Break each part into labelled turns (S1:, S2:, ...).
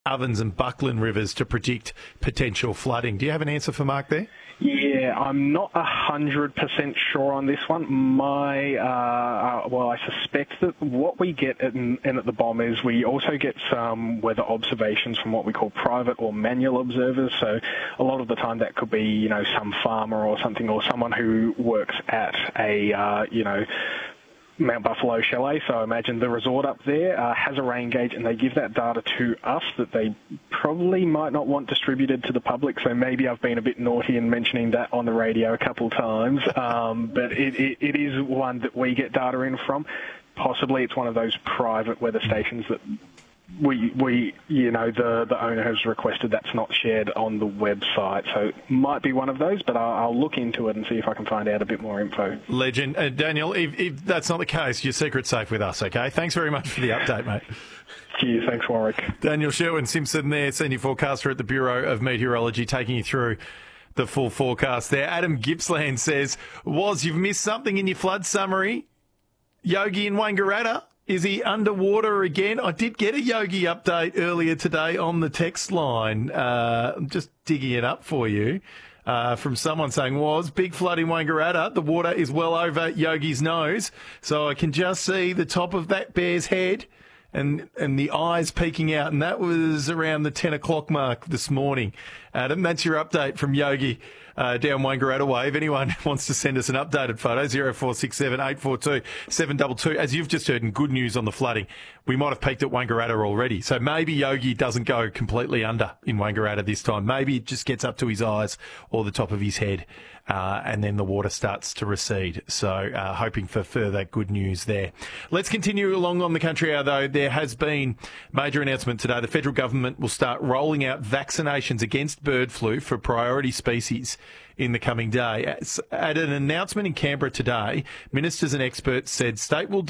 S1: Ovens and Buckland rivers to predict potential flooding. Do you have an answer for Mark there?
S2: Yeah, I'm not 100% sure on this one. I suspect that what we get in at the BOM is we also get some weather observations from what we call private or manual observers. So a lot of the time that could be, some farmer or something, or someone who works at a, Mount Buffalo Chalet, so I imagine the resort up there has a rain gauge, and they give that data to us that they probably might not want distributed to the public, so maybe I've been a bit naughty in mentioning that on the radio a couple of times, but it is one that we get data in from. Possibly it's one of those private weather stations that the owner has requested that's not shared on the website. So it might be one of those, but I'll look into it and see if I can find out a bit more info.
S1: Legend. Daniel, if that's not the case, your secret's safe with us, okay? Thanks very much for the update, mate.
S2: Cheers. Thanks, Warwick.
S1: Daniel Sherwin-Simpson there, Senior Forecaster at the Bureau of Meteorology, taking you through the full forecast there. Adam Gippsland says, you've missed something in your flood summary. Yogi in Wangaratta. Is he underwater again? I did get a Yogi update earlier today on the text line. I'm just digging it up for you from someone saying, big flood in Wangaratta. The water is well over Yogi's nose. So I can just see the top of that bear's head and the eyes peeking out. And that was around the 10 o'clock mark this morning. Adam, that's your update from Yogi down Wangaratta Way. If anyone wants to send us an updated photo, 0467 842 722. As you've just heard in good news on the flooding, we might have peaked at Wangaratta already. So maybe Yogi doesn't go completely under in Wangaratta this time. Maybe it just gets up to his eyes or the top of his head, and then the water starts to recede. So hoping for further good news there. Let's continue along on the country hour, though. There has been major announcement today. The federal government will start rolling out vaccinations against bird flu for priority species in the coming day. At an announcement in Canberra today, ministers and experts said states will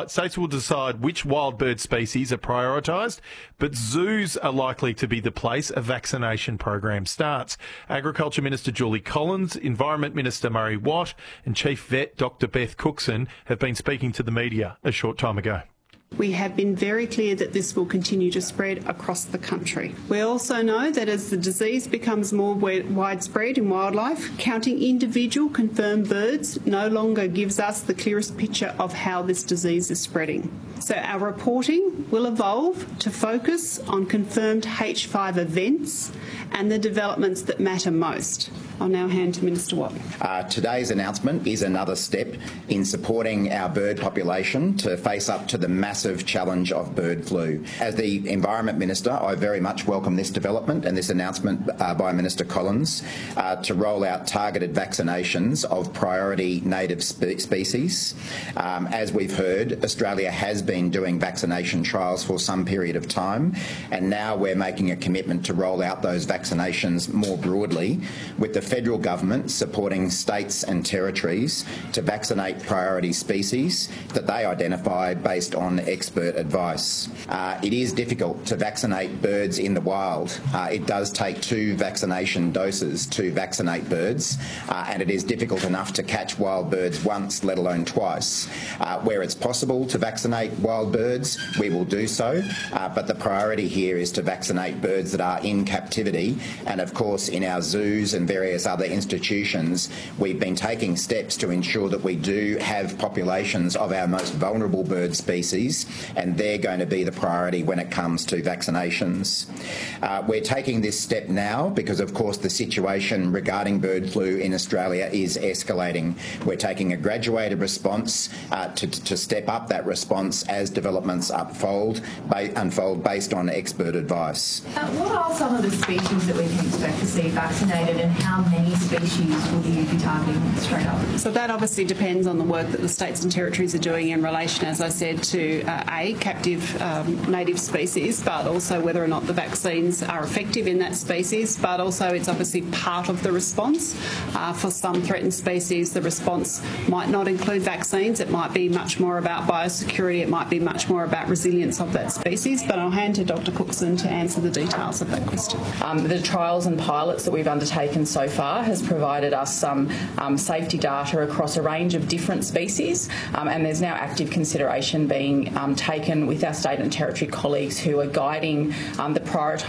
S1: decide which wild bird species are prioritised, but zoos are likely to be the place a vaccination program starts. Agriculture Minister Julie Collins, Environment Minister Murray Watt and Chief Vet Dr Beth Cookson have been speaking to the media a short time ago.
S3: We have been very clear that this will continue to spread across the country. We also know that as the disease becomes more widespread in wildlife, counting individual confirmed birds no longer gives us the clearest picture of how this disease is spreading. So our reporting will evolve to focus on confirmed H5 events and the developments that matter most. I'll now hand to Minister Watt.
S4: Today's announcement is another step in supporting our bird population to face up to the massive challenge of bird flu. As the Environment Minister, I very much welcome this development and this announcement by Minister Collins to roll out targeted vaccinations of priority native species. As we've heard, Australia has been doing vaccination trials for some period of time, and now we're making a commitment to roll out those vaccinations more broadly, with the federal government supporting states and territories to vaccinate priority species that they identify based on expert advice. It is difficult to vaccinate birds in the wild. It does take 2 vaccination doses to vaccinate birds, and it is difficult enough to catch wild birds once, let alone twice. Where it's possible to vaccinate wild birds, we will do so, but the priority here is to vaccinate birds that are in captivity, and of course in our zoos and various other institutions, we've been taking steps to ensure that we do have populations of our most vulnerable bird species, and they're going to be the priority when it comes to vaccinations. We're taking this step now because, of course, the situation regarding bird flu in Australia is escalating. We're taking a graduated response to step up that response as developments unfold based on expert advice.
S5: What are some of the species that we can expect to see vaccinated, and how many species will you be targeting straight up?
S3: So that obviously depends on the work that the states and territories are doing in relation, as I said, to captive native species, but also whether or not the vaccines are effective in that species, but also it's obviously part of the response. For some threatened species, the response might not include vaccines. It might be much more about biosecurity. It might be much more about resilience of that species, but I'll hand to Dr Cookson to answer the details of that question.
S6: The trials and pilots that we've undertaken so far has provided us some safety data across a range of different species, and there's now active consideration being taken with our state and territory colleagues who are guiding the prioritisation